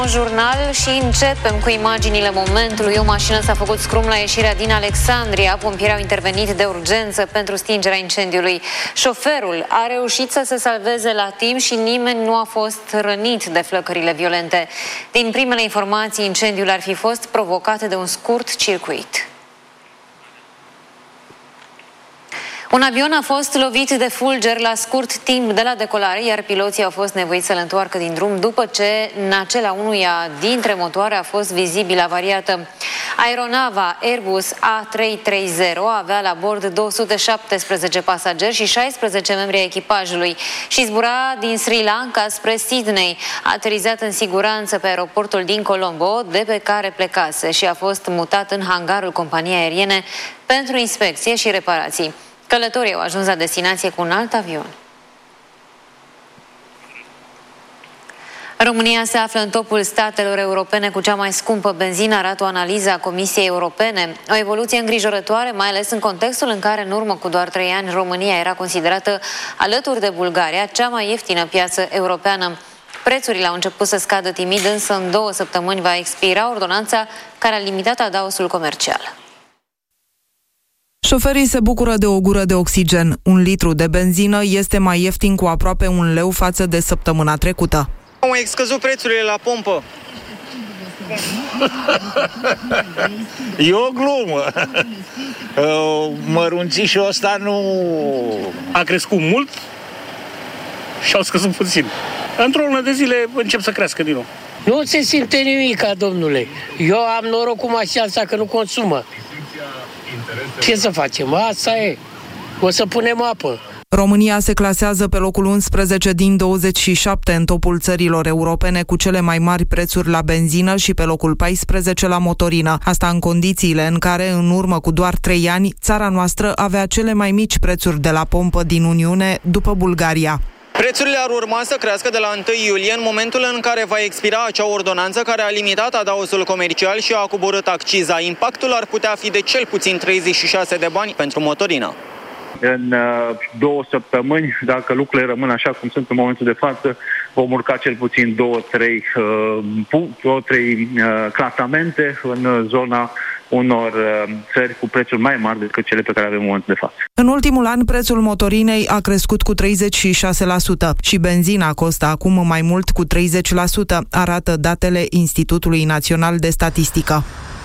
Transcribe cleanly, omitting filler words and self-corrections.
Jurnal și începem cu imaginile momentului. O mașină s-a făcut scrum la ieșirea din Alexandria. Pompierii au intervenit de urgență pentru stingerea incendiului. Șoferul a reușit să se salveze la timp și nimeni nu a fost rănit de flăcările violente. Din primele informații, incendiul ar fi fost provocat de un scurt circuit. Un avion a fost lovit de fulger la scurt timp de la decolare, iar piloții au fost nevoiți să-l întoarcă din drum după ce nacela unuia dintre motoare a fost vizibil avariată. Aeronava Airbus A330 avea la bord 217 pasageri și 16 membri ai echipajului și zbura din Sri Lanka spre Sydney. A aterizat în siguranță pe aeroportul din Colombo, de pe care plecase, și a fost mutat în hangarul companiei aeriene pentru inspecție și reparații. Călătorii au ajuns la destinație cu un alt avion. România se află în topul statelor europene cu cea mai scumpă benzină, arată o analiză a Comisiei Europene. O evoluție îngrijorătoare, mai ales în contextul în care în urmă cu doar 3 ani România era considerată, alături de Bulgaria, cea mai ieftină piață europeană. Prețurile au început să scadă timid, însă în 2 săptămâni va expira ordonanța care a limitat adaosul comercial. Șoferii se bucură de o gură de oxigen. 1 litru de benzină este mai ieftin cu aproape 1 leu față de săptămâna trecută. Au mai scăzut prețurile la pompă. E o glumă. Mărunțișul ăsta nu... A crescut mult și au scăzut puțin. Într-o lună de zile încep să crească din nou. Nu se simte nimica, domnule. Eu am noroc cu mașina asta că nu consumă. Ce să facem? Asta e. O să punem apă. România se clasează pe locul 11 din 27 în topul țărilor europene cu cele mai mari prețuri la benzină și pe locul 14 la motorină. Asta în condițiile în care, în urmă cu doar 3 ani, țara noastră avea cele mai mici prețuri de la pompă din Uniune, după Bulgaria. Prețurile ar urma să crească de la 1 iulie, în momentul în care va expira acea ordonanță care a limitat adaosul comercial și a coborât acciza. Impactul ar putea fi de cel puțin 36 de bani pentru motorină. În 2 săptămâni, dacă lucrurile rămân așa cum sunt în momentul de față, vom urca cel puțin 2-3 clasamente în zona unor țări cu prețuri mai mari decât cele pe care avem în momentul de față. În ultimul an, prețul motorinei a crescut cu 36% și benzina costă acum mai mult cu 30%, arată datele Institutului Național de Statistică.